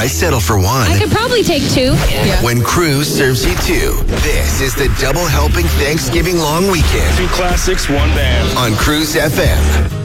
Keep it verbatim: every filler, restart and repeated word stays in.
Why settle for one? I could probably take two. Yeah. When Cruise serves you two. This is the double helping Thanksgiving long weekend Two classics, one band. on Cruise F M.